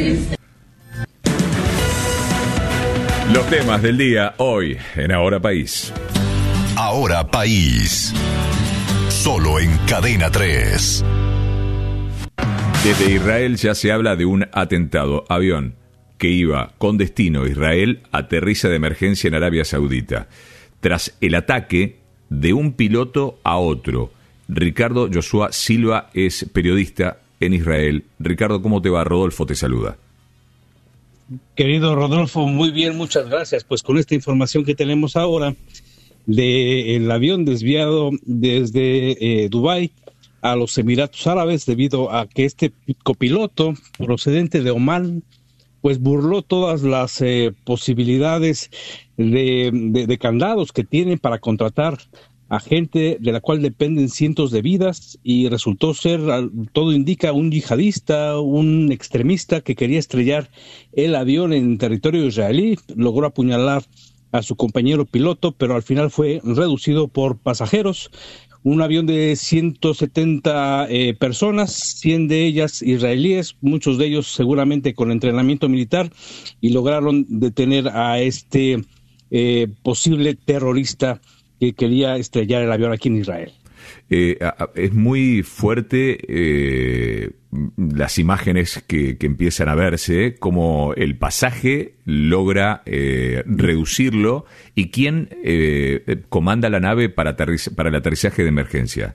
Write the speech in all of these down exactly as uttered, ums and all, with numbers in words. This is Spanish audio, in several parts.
Los temas del día hoy en Ahora País. Ahora País. Solo en Cadena tres. Desde Israel ya se habla de un atentado. Avión que iba con destino a Israel aterriza de emergencia en Arabia Saudita. Tras el ataque de un piloto a otro. Ricardo Joshua Silva es periodista en Israel. Ricardo, ¿cómo te va? Rodolfo te saluda. Querido Rodolfo, muy bien, muchas gracias. Pues con esta información que tenemos ahora del avión desviado desde eh, Dubái a los Emiratos Árabes debido a que este copiloto procedente de Omán pues burló todas las eh, posibilidades de, de, de candados que tienen para contratar a gente de la cual dependen cientos de vidas y resultó ser, todo indica, un yihadista, un extremista que quería estrellar el avión en territorio israelí, logró apuñalar a su compañero piloto, pero al final fue reducido por pasajeros. Un avión de ciento setenta eh, personas, cien de ellas israelíes, muchos de ellos seguramente con entrenamiento militar, y lograron detener a este eh, posible terrorista que quería estrellar el avión aquí en Israel. Eh, es muy fuerte eh, las imágenes que, que empiezan a verse, como el pasaje logra eh, reducirlo y quién eh, comanda la nave para, aterriz- para el aterrizaje de emergencia.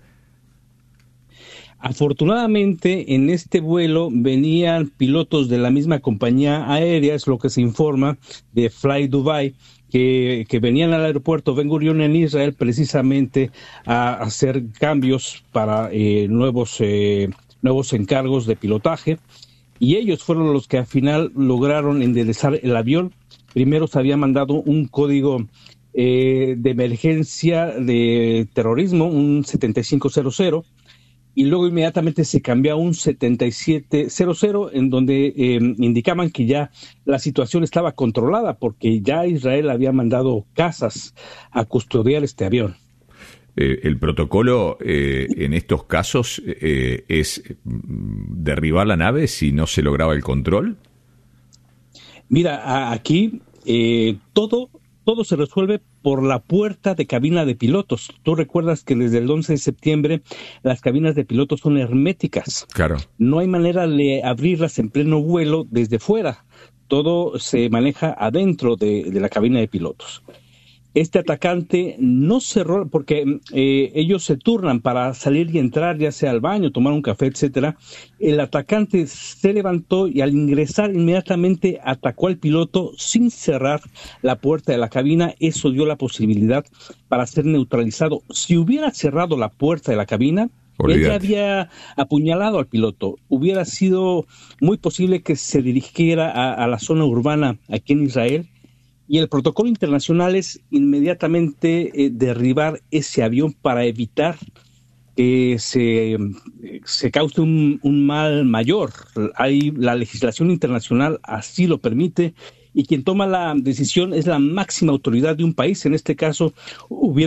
Afortunadamente, en este vuelo venían pilotos de la misma compañía aérea, es lo que se informa, de Fly Dubai, que, que venían al aeropuerto Ben Gurion en Israel precisamente a hacer cambios para eh, nuevos, eh, nuevos encargos de pilotaje, y ellos fueron los que al final lograron enderezar el avión. Primero se había mandado un código eh, de emergencia de terrorismo, un setenta y cinco cero cero, y luego inmediatamente se cambió a un setenta y siete cero cero, en donde eh, indicaban que ya la situación estaba controlada, porque ya Israel había mandado cazas a custodiar este avión. Eh, el protocolo eh, en estos casos eh, es derribar la nave si no se lograba el control. Mira, a, aquí eh, todo... Todo se resuelve por la puerta de cabina de pilotos. Tú recuerdas que desde el once de septiembre las cabinas de pilotos son herméticas. Claro. No hay manera de abrirlas en pleno vuelo desde fuera. Todo se maneja adentro de, de la cabina de pilotos. Este atacante no cerró, porque eh, ellos se turnan para salir y entrar, ya sea al baño, tomar un café, etcétera. El atacante se levantó y al ingresar inmediatamente atacó al piloto sin cerrar la puerta de la cabina. Eso dio la posibilidad para ser neutralizado. Si hubiera cerrado la puerta de la cabina, Olvídate. Él ya había apuñalado al piloto. Hubiera sido muy posible que se dirigiera a, a la zona urbana aquí en Israel. Y el protocolo internacional es inmediatamente eh, derribar ese avión para evitar que se, se cause un, un mal mayor. Hay, la legislación internacional así lo permite, y quien toma la decisión es la máxima autoridad de un país. En este caso, hubiera